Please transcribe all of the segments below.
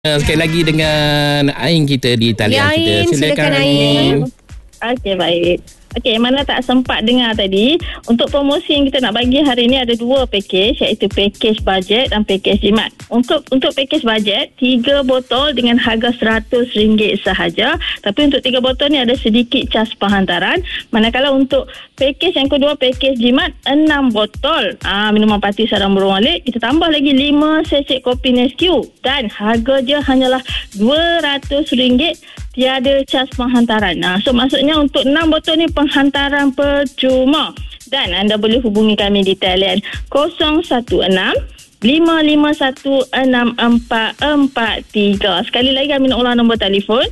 Sekali lagi dengan Ain kita di talian Ain, kita. silakan Ain. Okey, baik. Okey, mana tak sempat dengar tadi, untuk promosi yang kita nak bagi hari ini ada 2 pakej, iaitu pakej bajet dan pakej jimat. Untuk pakej bajet, 3 botol dengan harga RM100 sahaja. Tapi untuk 3 botol ni ada sedikit cas penghantaran. Manakala untuk pakej yang kedua, pakej jimat, 6 botol minuman parti sarang burung walet. Kita tambah lagi 5 sachet kopi Nesquik dan harga dia hanyalah RM200, tiada cas penghantaran. So maksudnya untuk 6 botol ni penghantaran percuma. Dan anda boleh hubungi kami di talian 016-551-6443. Sekali lagi kami nak ulang nombor telefon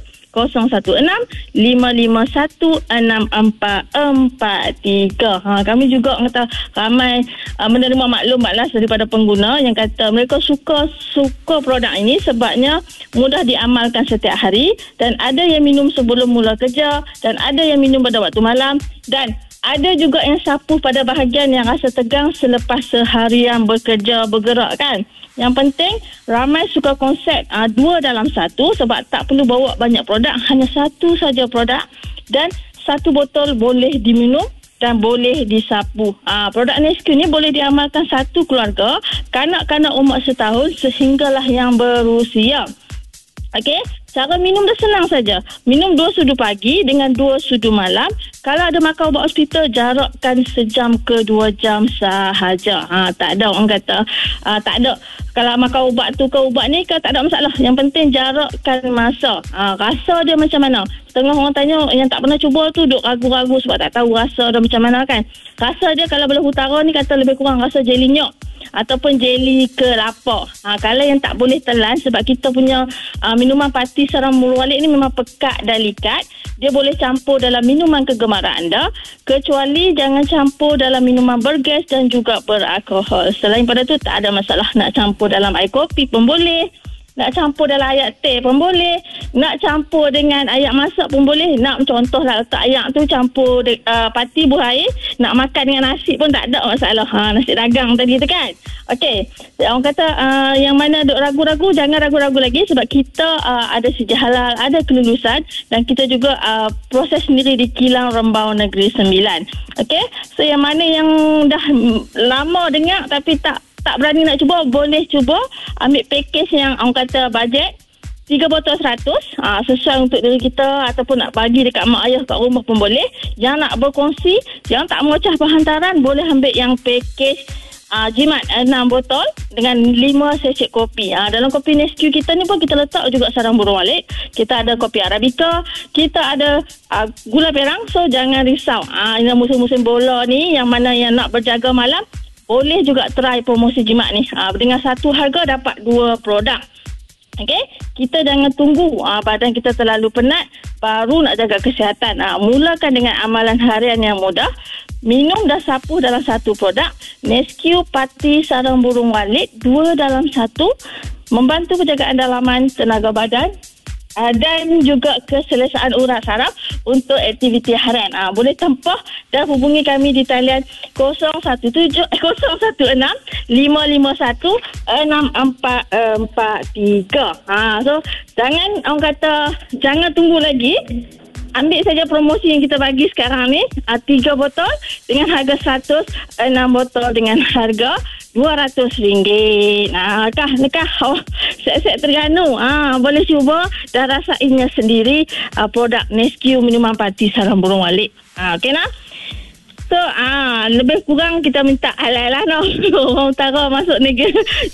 016-551-6443. Kami juga kata ramai menerima maklum balas daripada pengguna yang kata mereka suka produk ini sebabnya mudah diamalkan setiap hari, dan ada yang minum sebelum mula kerja, dan ada yang minum pada waktu malam, dan ada juga yang sapu pada bahagian yang rasa tegang selepas seharian bekerja bergerak kan. Yang penting ramai suka konsep 2 dalam 1, sebab tak perlu bawa banyak produk, hanya 1 saja produk, dan 1 botol boleh diminum dan boleh disapu. Produk Nesquik ni boleh diamalkan satu keluarga, kanak-kanak umur setahun sehinggalah yang berusia. Okey, cara minum dah senang saja. Minum 2 sudu pagi dengan 2 sudu malam. Kalau ada makan ubat hospital, jarakkan sejam ke 2 jam sahaja. Tak ada orang kata tak ada. Kalau makan ubat tu ke ubat ni ke, tak ada masalah. Yang penting jarakkan masa. Rasa dia macam mana? Setengah orang tanya yang tak pernah cuba tu duk ragu-ragu sebab tak tahu rasa dia macam mana kan. Rasa dia kalau belah utara ni kata lebih kurang rasa jeli nyok ataupun jeli kelapa. Kalau yang tak boleh telan, sebab kita punya minuman parti sarang burung walet ni memang pekat dan likat, dia boleh campur dalam minuman kegemaran anda, kecuali jangan campur dalam minuman bergas dan juga beralkohol. Selain pada tu tak ada masalah. Nak campur dalam air kopi pun boleh, nak campur dalam air teh pun boleh, nak campur dengan air masak pun boleh. Nak contohlah letak air tu campur parti buah air, nak makan dengan nasi pun tak ada masalah. Nasi dagang tadi tu kan. Okey, orang kata yang mana duk ragu-ragu, jangan ragu-ragu lagi, sebab kita ada sijil halal, ada kelulusan, dan kita juga proses sendiri di Kilang Rembau Negeri Sembilan. Okey, so yang mana yang dah lama dengar tapi tak berani nak cuba, boleh cuba ambil pakej yang orang kata bajet, 3 botol 100, sesuai untuk diri kita, ataupun nak bagi dekat mak ayah kat rumah pun boleh. Yang nak berkongsi, yang tak mengocah penghantaran, boleh ambil yang pakej jimat 6 botol dengan 5 sachet kopi. Dalam kopi Nesquik kita ni pun kita letak juga sarang burung walet. Kita ada kopi Arabica, kita ada gula perang. So jangan risau. Ini musim-musim bola ni, yang mana yang nak berjaga malam, boleh juga try promosi jimat ni. Dengan satu harga dapat 2 produk. Okey, kita jangan tunggu badan kita terlalu penat baru nak jaga kesihatan. Mulakan dengan amalan harian yang mudah. Minum dan sapu dalam satu produk. Nesquik parti sarang burung walet 2 dalam 1, membantu penjagaan dalaman, tenaga badan dan juga keselesaan urat saraf untuk aktiviti harian. Boleh tempah dan hubungi kami di talian 017-016-551-6443. So jangan orang kata jangan tunggu lagi. Ambil saja promosi yang kita bagi sekarang ni, 3 botol dengan harga 100, 6 botol dengan harga RM200. Nekah set Terengganu. Boleh cuba dan rasainya sendiri produk Nesquik minuman parti sarang burung walet. Okey nah. So lebih kurang kita minta halal lah orang utara masuk negeri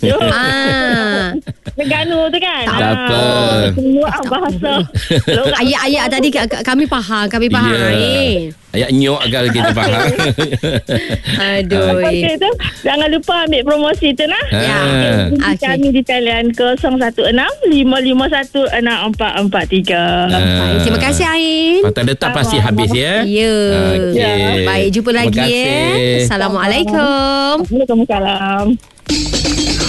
Terengganu tu kan. Tak apa. Semua bahasa Ayat-ayat tadi kami faham. Yeah. Ayat nyok agar kita faham. Aduh. Okay, tu, jangan lupa ambil promosi tu nah. Kami di talian 016-551-6443. Terima kasih Ain. Patah letak pasti habis ya. Ya. Okay. Baik, jumpa lagi. Assalamualaikum. Waalaikumsalam.